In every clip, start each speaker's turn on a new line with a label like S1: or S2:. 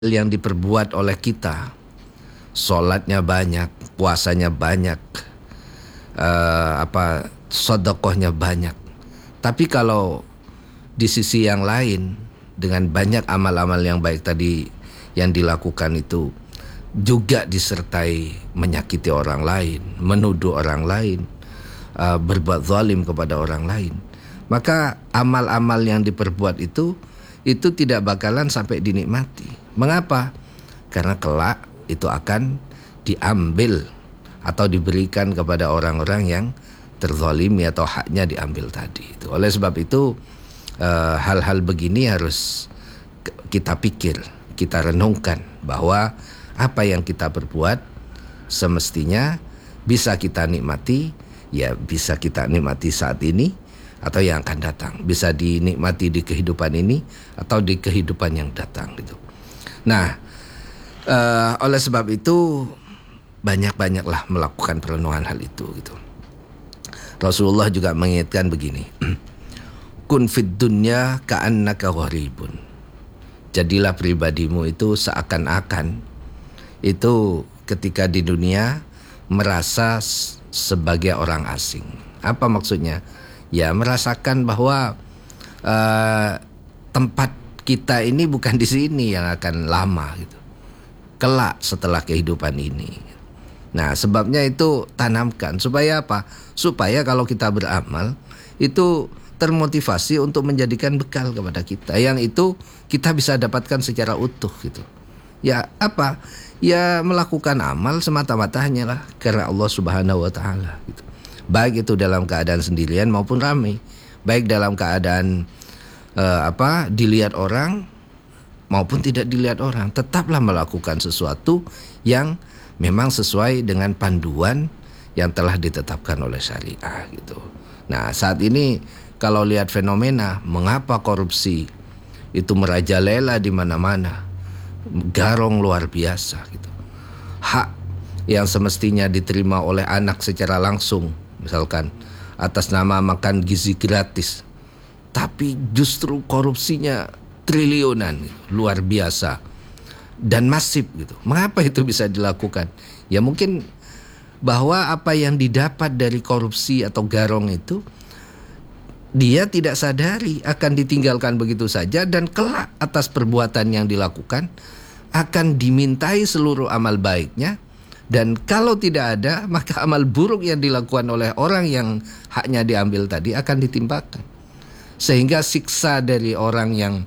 S1: yang diperbuat oleh kita, sholatnya banyak, puasanya banyak, sedekahnya banyak. Tapi kalau di sisi yang lain, dengan banyak amal-amal yang baik tadi yang dilakukan itu juga disertai menyakiti orang lain, menuduh orang lain, berbuat zalim kepada orang lain, maka amal-amal yang diperbuat itu tidak bakalan sampai dinikmati. Mengapa? Karena kelak itu akan diambil atau diberikan kepada orang-orang yang terzalimi atau haknya diambil tadi. Oleh sebab itu hal-hal begini harus kita pikir, kita renungkan bahwa apa yang kita perbuat semestinya bisa kita nikmati, ya bisa kita nikmati saat ini atau yang akan datang, bisa dinikmati di kehidupan ini atau di kehidupan yang datang gitu. Nah, oleh sebab itu banyak-banyaklah melakukan perenungan hal itu gitu. Rasulullah juga mengingatkan begini, kun fid dunya ka'annaka gharibun. Jadilah pribadimu itu seakan-akan itu ketika di dunia merasa sebagai orang asing. Apa maksudnya? Ya merasakan bahwa tempat kita ini bukan di sini yang akan lama gitu. Kelak setelah kehidupan ini. Nah, sebabnya itu tanamkan supaya apa? Supaya kalau kita beramal itu termotivasi untuk menjadikan bekal kepada kita, yang itu kita bisa dapatkan secara utuh gitu. Ya apa? Ya melakukan amal semata-mata hanyalah karena Allah Subhanahu wa taala gitu. Baik itu dalam keadaan sendirian maupun ramai, baik dalam keadaan dilihat orang maupun tidak dilihat orang, tetaplah melakukan sesuatu yang memang sesuai dengan panduan yang telah ditetapkan oleh syariah gitu. Nah, saat ini kalau lihat fenomena mengapa korupsi itu merajalela di mana-mana, garong luar biasa gitu. Hak yang semestinya diterima oleh anak secara langsung, misalkan atas nama makan gizi gratis, tapi justru korupsinya triliunan, luar biasa dan masif gitu. Mengapa itu bisa dilakukan? Ya mungkin bahwa apa yang didapat dari korupsi atau garong itu dia tidak sadari akan ditinggalkan begitu saja, dan kelak atas perbuatan yang dilakukan akan dimintai seluruh amal baiknya, dan kalau tidak ada maka amal buruk yang dilakukan oleh orang yang haknya diambil tadi akan ditimpakan. Sehingga siksa dari orang yang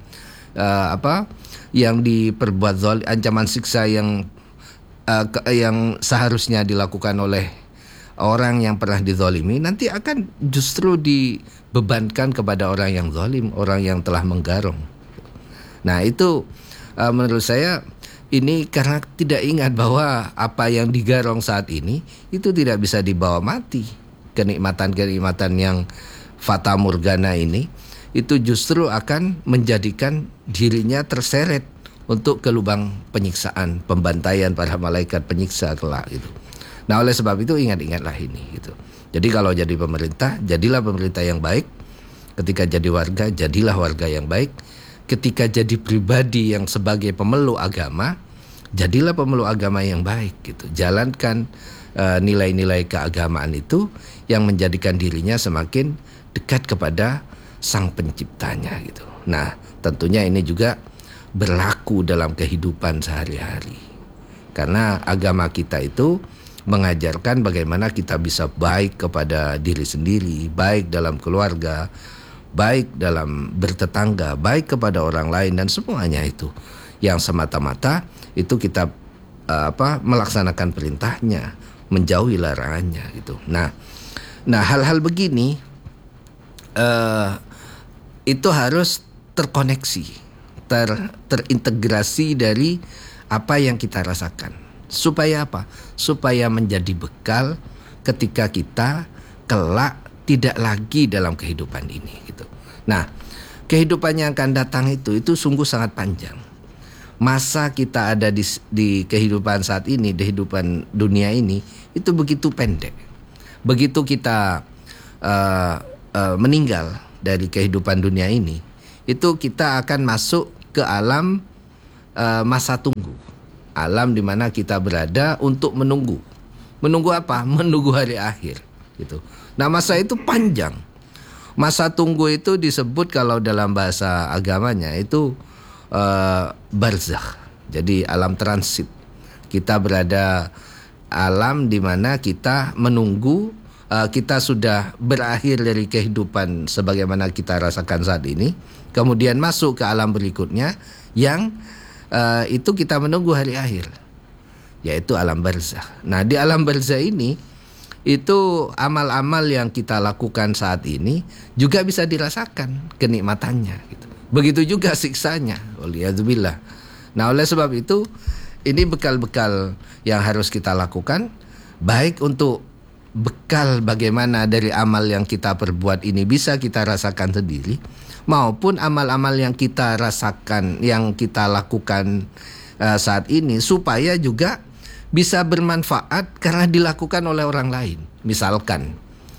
S1: yang diperbuat zalim, ancaman siksa yang seharusnya dilakukan oleh orang yang pernah dizalimi nanti akan justru dibebankan kepada orang yang zalim, orang yang telah menggarong. Nah itu menurut saya ini karena tidak ingat bahwa apa yang digarong saat ini itu tidak bisa dibawa mati. Kenikmatan-kenikmatan yang fata morgana ini itu justru akan menjadikan dirinya terseret untuk ke lubang penyiksaan, pembantaian para malaikat penyiksa kelak gitu. Nah, oleh sebab itu ingat-ingatlah ini gitu. Jadi kalau jadi pemerintah, jadilah pemerintah yang baik. Ketika jadi warga, jadilah warga yang baik. Ketika jadi pribadi yang sebagai pemeluk agama, jadilah pemeluk agama yang baik gitu. Jalankan nilai-nilai keagamaan itu yang menjadikan dirinya semakin dekat kepada Sang Penciptanya gitu. Nah, tentunya ini juga berlaku dalam kehidupan sehari-hari. Karena agama kita itu mengajarkan bagaimana kita bisa baik kepada diri sendiri, baik dalam keluarga, baik dalam bertetangga, baik kepada orang lain, dan semuanya itu yang semata-mata itu kita melaksanakan perintahnya, menjauhi larangannya gitu. Nah hal-hal begini itu harus terkoneksi, terintegrasi dari apa yang kita rasakan. Supaya apa? Supaya menjadi bekal ketika kita kelak tidak lagi dalam kehidupan ini gitu. Nah, kehidupan yang akan datang itu sungguh sangat panjang. Masa kita ada di kehidupan saat ini, di kehidupan dunia ini itu begitu pendek. Begitu kita meninggal dari kehidupan dunia ini, itu kita akan masuk ke alam masa tunggu. Alam di mana kita berada untuk menunggu. Menunggu apa? Menunggu hari akhir gitu. Nah, masa itu panjang. Masa tunggu itu disebut kalau dalam bahasa agamanya itu barzakh. Jadi alam transit. Kita berada alam di mana kita menunggu, kita sudah berakhir dari kehidupan sebagaimana kita rasakan saat ini, kemudian masuk ke alam berikutnya yang itu kita menunggu hari akhir, yaitu alam barzakh. Nah, di alam barzakh ini itu amal-amal yang kita lakukan saat ini juga bisa dirasakan kenikmatannya gitu. Begitu juga siksanya, waliyadzubillah. Nah, oleh sebab itu ini bekal-bekal yang harus kita lakukan, baik untuk bekal bagaimana dari amal yang kita perbuat ini bisa kita rasakan sendiri, maupun amal-amal yang kita rasakan, yang kita lakukan saat ini supaya juga bisa bermanfaat karena dilakukan oleh orang lain. Misalkan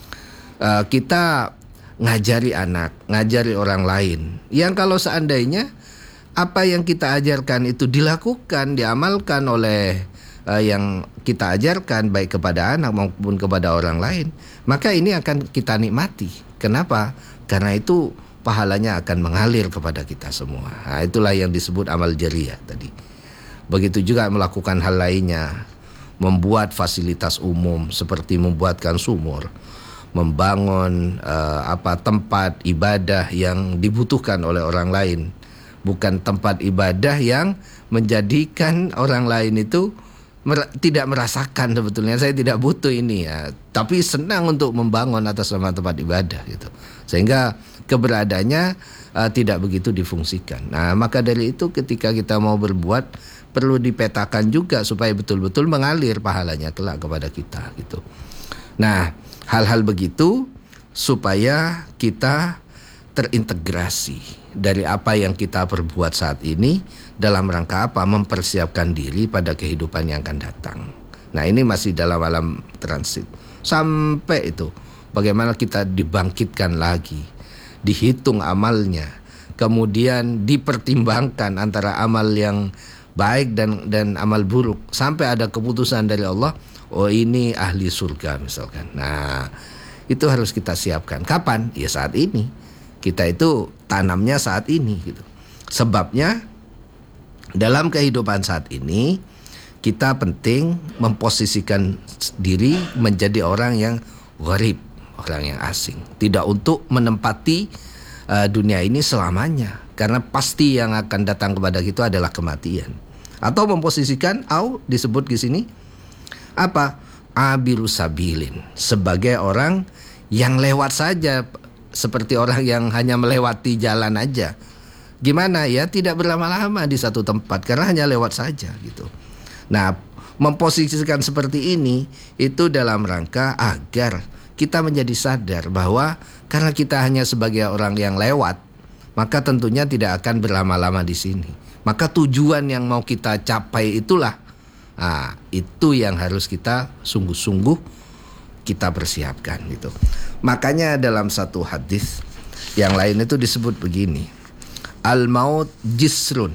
S1: kita ngajari anak, ngajari orang lain, yang kalau seandainya apa yang kita ajarkan itu dilakukan, diamalkan oleh yang kita ajarkan baik kepada anak maupun kepada orang lain, maka ini akan kita nikmati. Kenapa? Karena itu pahalanya akan mengalir kepada kita semua. Nah, itulah yang disebut amal jariyah tadi. Begitu juga melakukan hal lainnya, membuat fasilitas umum seperti membuatkan sumur, membangun tempat ibadah yang dibutuhkan oleh orang lain, bukan tempat ibadah yang menjadikan orang lain itu tidak merasakan sebetulnya saya tidak butuh ini ya, tapi senang untuk membangun atas nama tempat ibadah gitu, sehingga keberadaannya tidak begitu difungsikan. Nah, maka dari itu ketika kita mau berbuat perlu dipetakan juga supaya betul-betul mengalir pahalanya kelak kepada kita gitu. Nah, hal-hal begitu supaya kita terintegrasi dari apa yang kita perbuat saat ini dalam rangka apa? Mempersiapkan diri pada kehidupan yang akan datang. Nah, ini masih dalam alam transit. Sampai itu bagaimana kita dibangkitkan lagi, dihitung amalnya, kemudian dipertimbangkan antara amal yang baik dan amal buruk, sampai ada keputusan dari Allah, oh ini ahli surga misalkan. Nah, itu harus kita siapkan. Kapan? Ya saat ini. Kita itu tanamnya saat ini gitu. Sebabnya dalam kehidupan saat ini kita penting memposisikan diri menjadi orang yang gharib, orang yang asing. Tidak untuk menempati dunia ini selamanya, karena pasti yang akan datang kepada kita adalah kematian. Atau memposisikan disebut di sini apa? Abiru sabilin, sebagai orang yang lewat saja, seperti orang yang hanya melewati jalan aja. Gimana ya, tidak berlama-lama di satu tempat karena hanya lewat saja gitu. Nah, memposisikan seperti ini itu dalam rangka agar kita menjadi sadar bahwa karena kita hanya sebagai orang yang lewat, maka tentunya tidak akan berlama-lama di sini. Maka tujuan yang mau kita capai itulah, itu yang harus kita sungguh-sungguh kita persiapkan gitu. Makanya dalam satu hadis yang lain itu disebut begini, al-maut jisrun.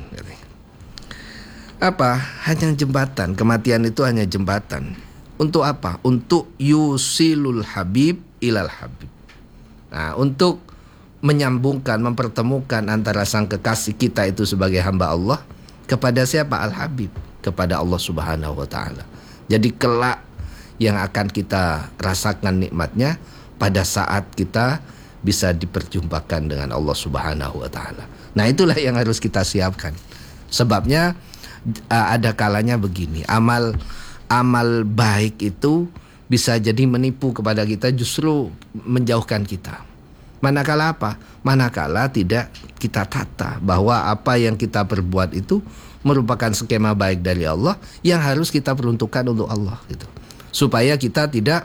S1: Apa? Hanya jembatan. Kematian itu hanya jembatan. Untuk apa? Untuk yusilul habib ilal habib. Nah, untuk menyambungkan, mempertemukan antara sang kekasih kita itu sebagai hamba Allah kepada siapa? Al-Habib, kepada Allah Subhanahu wa taala. Jadi kelak yang akan kita rasakan nikmatnya pada saat kita bisa diperjumpakan dengan Allah Subhanahu wa taala. Nah, itulah yang harus kita siapkan. Sebabnya ada kalanya begini, amal baik itu bisa jadi menipu kepada kita, justru menjauhkan kita. Manakala apa? Manakala tidak kita tata bahwa apa yang kita perbuat itu merupakan skema baik dari Allah yang harus kita peruntukkan untuk Allah gitu. Supaya kita tidak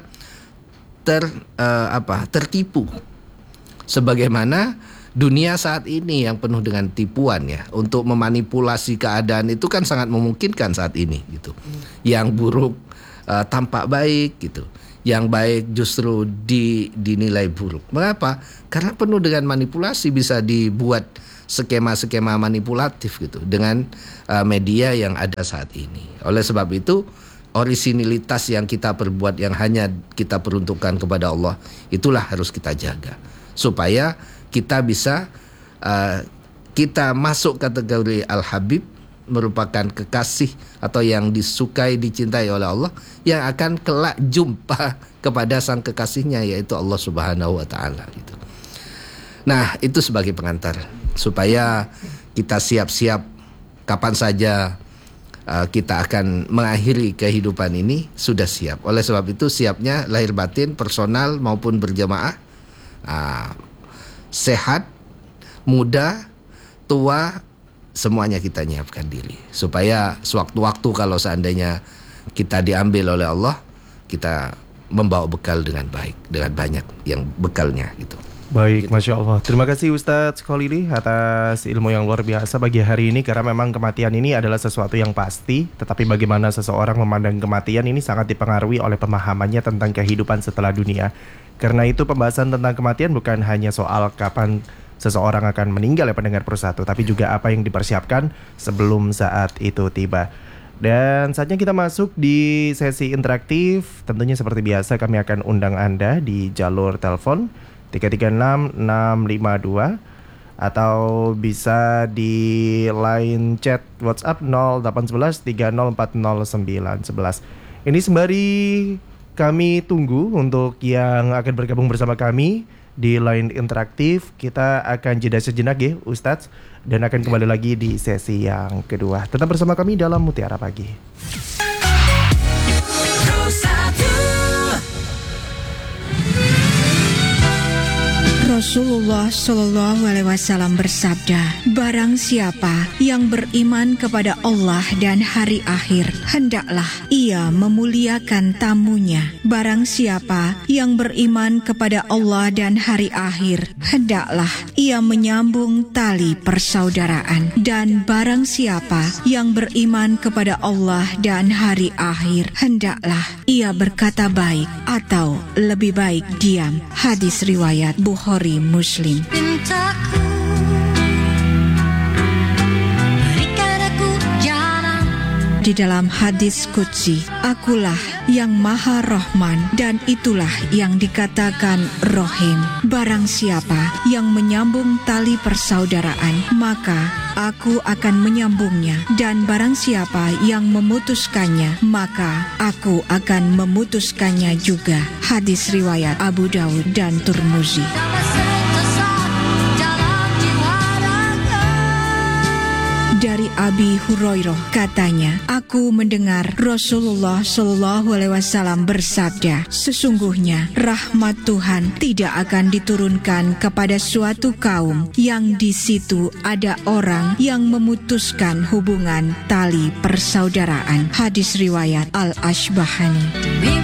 S1: tertipu. Sebagaimana dunia saat ini yang penuh dengan tipuan ya, untuk memanipulasi keadaan itu kan sangat memungkinkan saat ini gitu. Yang buruk tampak baik gitu. Yang baik justru dinilai buruk. Mengapa? Karena penuh dengan manipulasi, bisa dibuat skema-skema manipulatif gitu dengan media yang ada saat ini. Oleh sebab itu, orisinilitas yang kita perbuat yang hanya kita peruntukkan kepada Allah, itulah harus kita jaga supaya kita bisa kita masuk kategori Al-Habib, merupakan kekasih atau yang disukai, dicintai oleh Allah, yang akan kelak jumpa kepada sang kekasihnya, yaitu Allah Subhanahu wa Ta'ala gitu. Nah, itu sebagai pengantar supaya kita siap-siap kapan saja kita akan mengakhiri kehidupan ini, sudah siap. Oleh sebab itu, siapnya lahir batin, personal maupun berjamaah, sehat, muda, tua, semuanya kita nyiapkan diri supaya sewaktu-waktu kalau seandainya kita diambil oleh Allah, kita membawa bekal dengan baik, dengan banyak yang bekalnya gitu.
S2: Baik, Masya Allah. Terima kasih Ustadz Kholili atas ilmu yang luar biasa bagi hari ini, karena memang kematian ini adalah sesuatu yang pasti, tetapi bagaimana seseorang memandang kematian ini sangat dipengaruhi oleh pemahamannya tentang kehidupan setelah dunia. Karena itu pembahasan tentang kematian bukan hanya soal kapan seseorang akan meninggal ya pendengar Persatu, tapi juga apa yang dipersiapkan sebelum saat itu tiba. Dan saatnya kita masuk di sesi interaktif. Tentunya seperti biasa kami akan undang Anda di jalur telepon 336-652 atau bisa di line chat WhatsApp 0811-3040-911. Ini sembari kami tunggu untuk yang akan bergabung bersama kami di line interaktif. Kita akan jeda sejenak ya Ustadz, dan akan kembali lagi di sesi yang kedua. Tetap bersama kami dalam Mutiara Pagi.
S3: Rasulullah Shallallahu Alaihi Wasallam bersabda, barang siapa yang beriman kepada Allah dan hari akhir, hendaklah ia memuliakan tamunya. Barang siapa yang beriman kepada Allah dan hari akhir, hendaklah ia menyambung tali persaudaraan. Dan barang siapa yang beriman kepada Allah dan hari akhir, hendaklah ia berkata baik atau lebih baik diam. Hadis riwayat Bukhari Muslim. Di dalam hadis qudsi, akulah yang maha rahman dan itulah yang dikatakan rohim. Barang siapa yang menyambung tali persaudaraan, maka aku akan menyambungnya. Dan barang siapa yang memutuskannya, maka aku akan memutuskannya juga. Hadis riwayat Abu Daud dan Tirmizi. Dari Abi Hurairah katanya, aku mendengar Rasulullah Shallallahu Alaihi Wasallam bersabda, sesungguhnya rahmat Tuhan tidak akan diturunkan kepada suatu kaum yang di situ ada orang yang memutuskan hubungan tali persaudaraan. Hadis riwayat Al-Ashbahani.